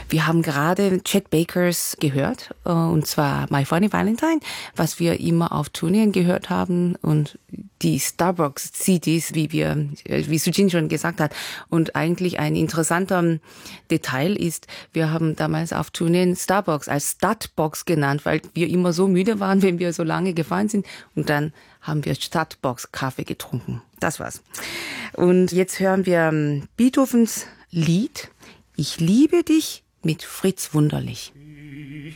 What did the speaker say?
Wir haben gerade Chet Bakers gehört, und zwar My Funny Valentine, was wir immer auf Turnieren gehört haben, und die Starbucks-CDs, wie Sujin schon gesagt hat. Und eigentlich ein interessanter Detail ist, wir haben damals auf Turnieren Starbucks als Stadtbox genannt, weil wir immer so müde waren, wenn wir so lange gefahren sind. Und dann haben wir Stadtbox Kaffee getrunken. Das war's. Und jetzt hören wir Beethovens Lied Ich liebe dich mit Fritz Wunderlich.